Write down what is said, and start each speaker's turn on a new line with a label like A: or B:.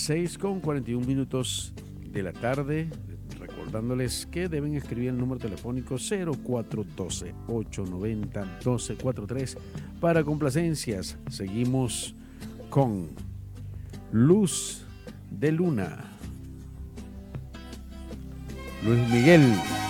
A: 6:41 de la tarde. Recordándoles que deben escribir el número telefónico 0412-890-1243 para complacencias. Seguimos con Luz de Luna. Luis Miguel.